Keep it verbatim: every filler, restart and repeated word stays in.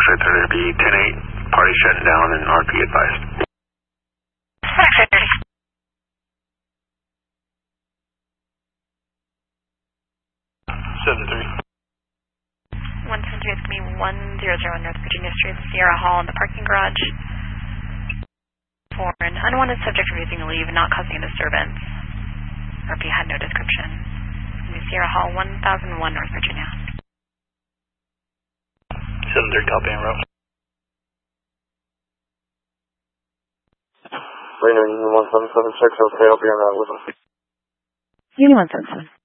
right there. There'd be ten eight, party shutting down, and R P advised. seven three. one seven three, it's going to be one zero zero North Virginia Street, Sierra Hall in the parking garage. For an unwanted subject refusing to leave and not causing a disturbance. R P had no description. Sierra Hall, one thousand one North Virginia. seven three, copy en route. Reno, Union one seven seven six, okay, I'll be en route with them. Union one seven seven.